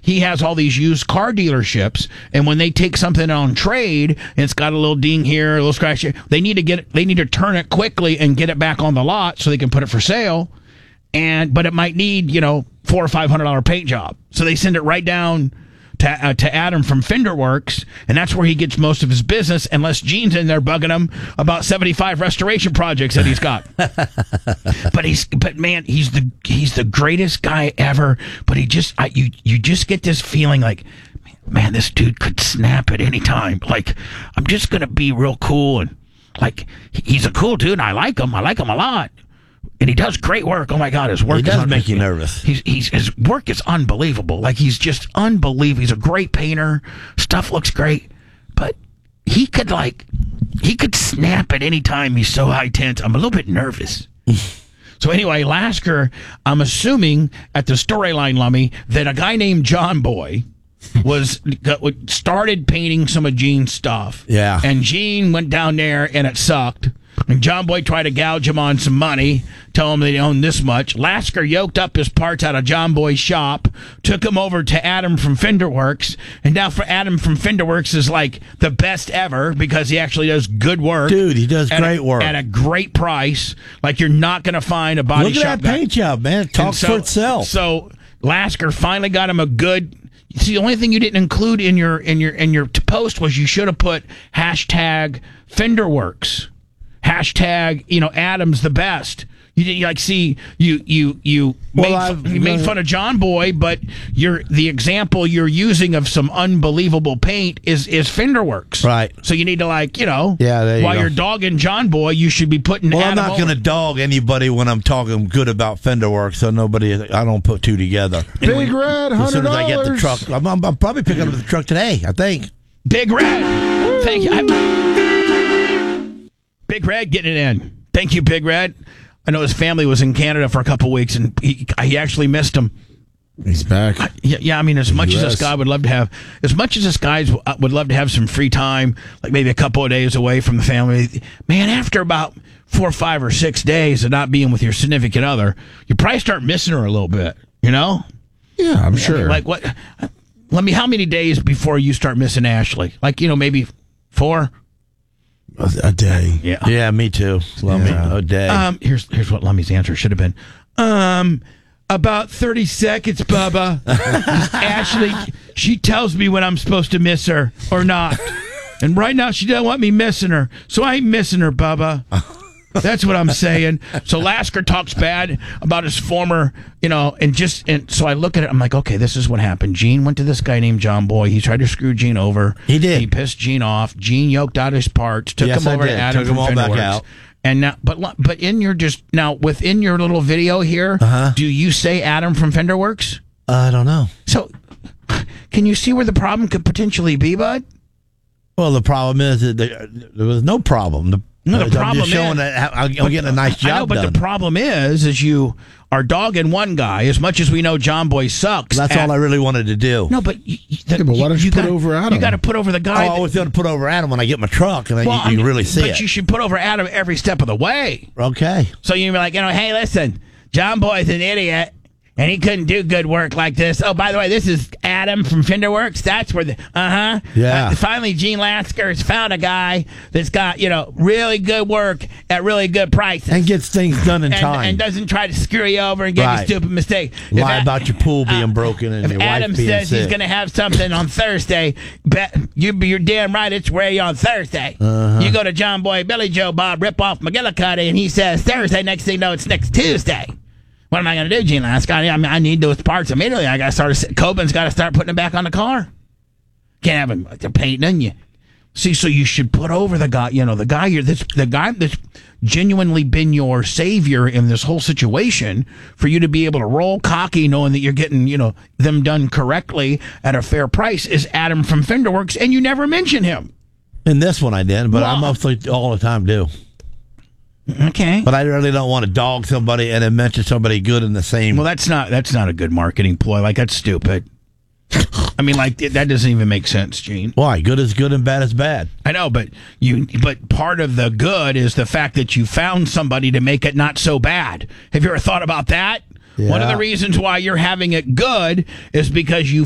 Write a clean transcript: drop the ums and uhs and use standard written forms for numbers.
he has all these used car dealerships, and when they take something on trade and it's got a little ding here, a little scratch here, they need to turn it quickly and get it back on the lot so they can put it for sale. But it might need $400 or $500 paint job, so they send it right down to Adam from Fenderworks, and that's where he gets most of his business, unless Gene's in there bugging him about 75 restoration projects that he's got. But man, he's the greatest guy ever. But you just get this feeling like, man, this dude could snap at any time. Like, I'm just gonna be real cool, and like, he's a cool dude, and I like him a lot. And he does great work. Oh my God, his work does make you nervous. His work is unbelievable. Like, he's just unbelievable. He's a great painter. Stuff looks great, but he could snap at any time. He's so high tense. I'm a little bit nervous. So anyway, Lasker, I'm assuming at the storyline, Lummy, that a guy named John Boy started painting some of Gene's stuff. Yeah, and Gene went down there and it sucked. And John Boy tried to gouge him on some money, tell him that he owned this much. Lasker yoked up his parts out of John Boy's shop, took him over to Adam from Fenderworks, and now for Adam from Fenderworks is like the best ever because he actually does good work. Dude, he does great work. At a great price. Like, you're not going to find a body shop. Look at that paint job, man. It talks for itself. So Lasker finally got him a good... See, the only thing you didn't include in your post was you should have put hashtag Fenderworks. Hashtag, Adam's the best. You made fun of John Boy, but the example you're using of some unbelievable paint is Fenderworks. Right. So you need to there you while go. You're dogging John Boy, you should be putting Adam I'm not going to dog anybody when I'm talking good about Fenderworks, so I don't put two together. Big Red, $100. As soon as I get the truck, I'm probably picking up the truck today, I think. Big Red. Thank you. Big Red getting it in. Thank you, Big Red. I know his family was in Canada for a couple weeks, and he actually missed him. He's back. Yeah. I mean, as much as this guy would love to have some free time, like maybe a couple of days away from the family, man, after about 4, 5, or 6 days of not being with your significant other, you probably start missing her a little bit, Yeah, I'm sure. Like what? How many days before you start missing Ashley? Like, maybe 4? A day. Yeah, me too. Lummy, a day. Here's what Lummy's answer should have been. About 30 seconds, Bubba. Ashley, she tells me when I'm supposed to miss her or not. And right now she doesn't want me missing her. So I ain't missing her, Bubba. That's what I'm saying. So Lasker talks bad about his former, and so I look at it. I'm like, okay, this is what happened. Gene went to this guy named John Boy. He tried to screw Gene over. He did. He pissed Gene off. Gene yoked out his parts, took him over to Adam from Fenderworks. And now, but in your within your little video here, do you say Adam from Fenderworks? I don't know. So, can you see where the problem could potentially be, bud? Well, the problem is that there was no problem. The problem I'm just showing that I'm getting a nice job done. But the problem is you are dogging one guy as much as we know John Boy sucks. That's all I really wanted to do. No, but but why don't you put over Adam? You got to put over the guy. I always got to put over Adam when I get my truck, and you can really see it. But you should put over Adam every step of the way. Okay. So you'd be like, hey, listen, John Boy's an idiot. And he couldn't do good work like this. Oh, by the way, this is Adam from Fenderworks. That's where finally, Gene Lasker has found a guy that's got, really good work at really good prices. And gets things done in time. And doesn't try to screw you over and give you stupid mistakes. Lie about your pool being broken and your wife being sick. If Adam says he's going to have something on Thursday, you're damn right it's ready on Thursday. You go to John Boy, Billy Joe, Bob, Rip Off McGillicuddy, and he says Thursday. Next thing you know, it's next Tuesday. What am I going to do, Gene Lasker? I need those parts immediately. I got to start. Coben's got to start putting them back on the car. Can't have him painting you. See, so you should put over the guy. The guy that's genuinely been your savior in this whole situation for you to be able to roll cocky, knowing that you're getting them done correctly at a fair price is Adam from Fenderworks, and you never mention him. In this one, I did, but I mostly all the time do. Okay, but I really don't want to dog somebody and then mention somebody good in the same. Well, that's not a good marketing ploy. Like, that's stupid. I mean, like, that doesn't even make sense, Gene. Why? Good is good and bad is bad. I know, but part of the good is the fact that you found somebody to make it not so bad. Have you ever thought about that? Yeah. One of the reasons why you're having it good is because you